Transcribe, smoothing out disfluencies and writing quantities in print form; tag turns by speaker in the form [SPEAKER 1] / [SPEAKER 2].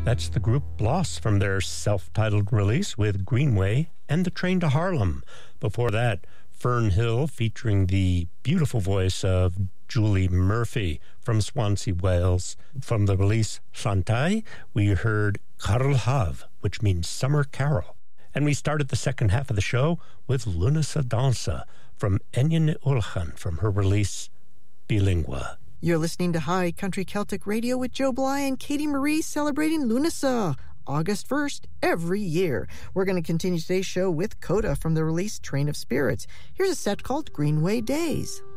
[SPEAKER 1] That's the group Bloss from their self-titled release with Greenway and The Train to Harlem. Before that, Fern Hill featuring the beautiful voice of Julie Murphy from Swansea, Wales. From the release Llantai, we heard Carl Hav, which means Summer Carol. And we started the second half of the show with Lunasa Dansa from Enya Ulchan from her release Bilingua.
[SPEAKER 2] You're listening to High Country Celtic Radio with Joe Bly and Katie Marie celebrating Lunasa, August 1st, every year. We're going to continue today's show with Coda from the release Train of Spirits. Here's a set called Greenway Days.